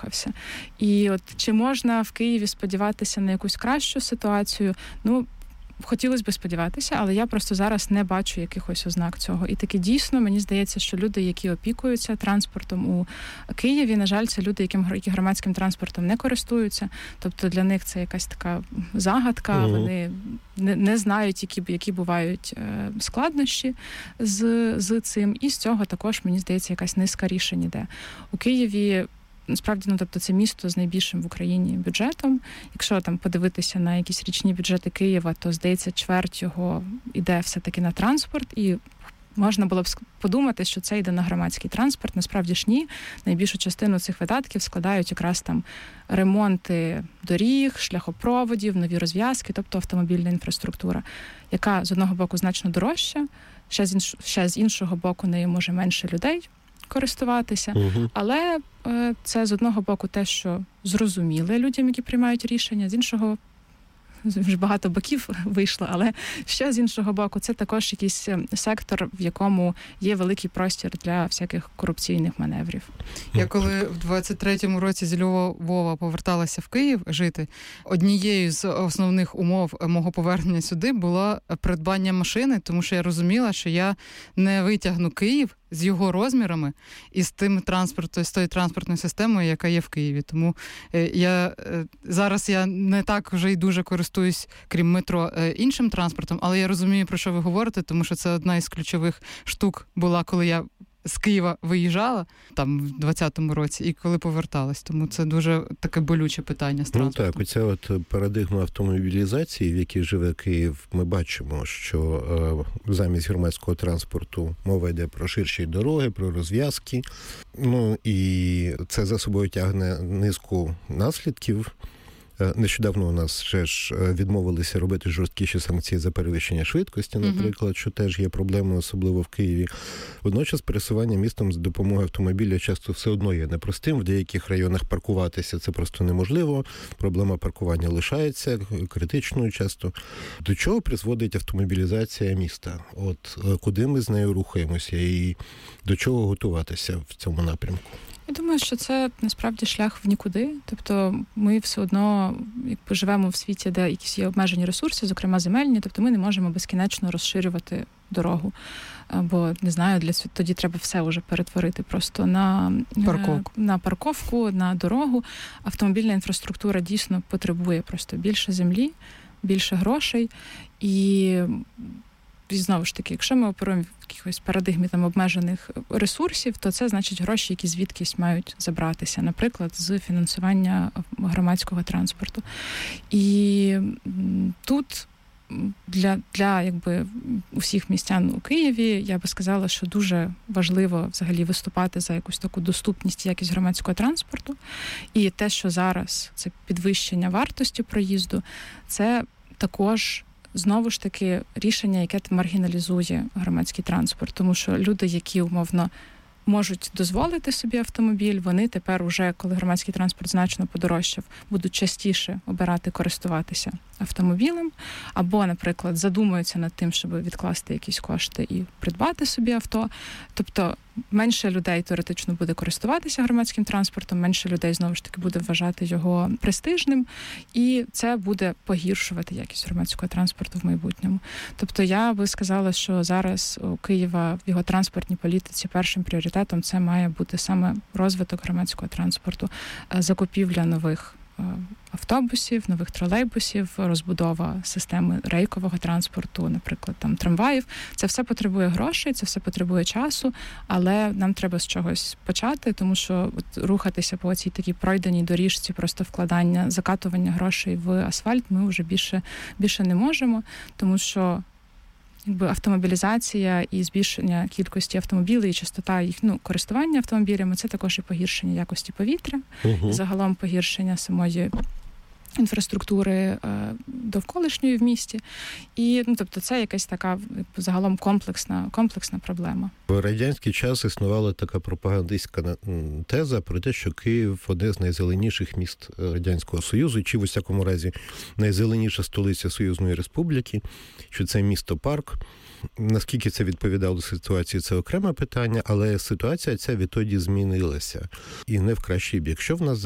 рухався. І от чи можна в Києві сподіватися на якусь кращу ситуацію? Ну, хотілося б сподіватися, але я просто зараз не бачу якихось ознак цього. І таки дійсно, мені здається, що люди, які опікуються транспортом у Києві, на жаль, це люди, які громадським транспортом не користуються. Тобто для них це якась така загадка, вони не знають, які бувають складнощі з цим. І з цього також, мені здається, якась низка рішень іде. У Києві насправді, тобто це місто з найбільшим в Україні бюджетом. Якщо там подивитися на якісь річні бюджети Києва, то, здається, чверть його йде все-таки на транспорт, і можна було б подумати, що це йде на громадський транспорт. Насправді ж ні. Найбільшу частину цих видатків складають якраз там ремонти доріг, шляхопроводів, нові розв'язки, тобто автомобільна інфраструктура, яка з одного боку значно дорожча, ще з іншого боку нею може менше людей користуватися, але це з одного боку те, що зрозуміле людям, які приймають рішення, з іншого вже багато боків вийшло, але ще з іншого боку це також якийсь сектор, в якому є великий простір для всяких корупційних маневрів. Я коли в 23-му році зі Львова поверталася в Київ жити, однією з основних умов мого повернення сюди було придбання машини, тому що я розуміла, що я не витягну Київ з його розмірами і з тою транспортною системою, яка є в Києві. Тому зараз я не так вже й дуже користуюсь, крім метро, іншим транспортом, але я розумію, про що ви говорите, тому що це одна із ключових штук була, коли я з Києва виїжджала, там, в 20-му році, і коли поверталась. Тому це дуже таке болюче питання з транспортом. Ну так, оця от парадигма автомобілізації, в якій живе Київ, ми бачимо, що замість громадського транспорту мова йде про ширші дороги, про розв'язки. Ну, і це за собою тягне низку наслідків. Нещодавно у нас ще ж відмовилися робити жорсткіші санкції за перевищення швидкості, наприклад, що теж є проблемою, особливо в Києві. Водночас пересування містом з допомогою автомобіля часто все одно є непростим. В деяких районах паркуватися це просто неможливо. Проблема паркування лишається критичною часто. До чого призводить автомобілізація міста? От куди ми з нею рухаємося і до чого готуватися в цьому напрямку? Я думаю, що це насправді шлях в нікуди. Тобто ми все одно живемо в світі, де якісь є обмежені ресурси, зокрема земельні, тобто ми не можемо безкінечно розширювати дорогу. Бо, не знаю, тоді треба все вже перетворити просто на парковку, на дорогу. Автомобільна інфраструктура дійсно потребує просто більше землі, більше грошей. І знову ж таки, якщо ми оперуємо в якихось парадигмі там обмежених ресурсів, то це значить гроші, які звідкись мають забратися, наприклад, з фінансування громадського транспорту. І тут для якби усіх містян у Києві я би сказала, що дуже важливо взагалі виступати за якусь таку доступність, якість громадського транспорту. І те, що зараз це підвищення вартості проїзду, це також знову ж таки рішення, яке маргіналізує громадський транспорт, тому що люди, які умовно можуть дозволити собі автомобіль, вони тепер уже, коли громадський транспорт значно подорожчав, будуть частіше обирати користуватися автомобілем, або, наприклад, задумуються над тим, щоб відкласти якісь кошти і придбати собі авто. Тобто менше людей теоретично буде користуватися громадським транспортом, менше людей, знову ж таки, буде вважати його престижним, і це буде погіршувати якість громадського транспорту в майбутньому. Тобто я би сказала, що зараз у Києва в його транспортній політиці першим пріоритетом це має бути саме розвиток громадського транспорту, закупівля нових автобусів, нових тролейбусів, розбудова системи рейкового транспорту, наприклад, там трамваїв. Це все потребує грошей, це все потребує часу, але нам треба з чогось почати, тому що рухатися по цій такій пройденій доріжці, просто вкладання, закатування грошей в асфальт ми вже більше не можемо, тому що автомобілізація і збільшення кількості автомобілів і частота їх користування автомобілями, це також і погіршення якості повітря, і загалом погіршення самої інфраструктури довколишньої в місті. І, тобто, це якась така загалом комплексна проблема. В радянський час існувала така пропагандистська теза про те, що Київ – одне з найзеленіших міст Радянського Союзу, чи в усякому разі найзеленіша столиця Союзної Республіки, що це місто-парк. Наскільки це відповідало ситуації, це окреме питання, але ситуація ця відтоді змінилася. І не в кращий бік. Що в нас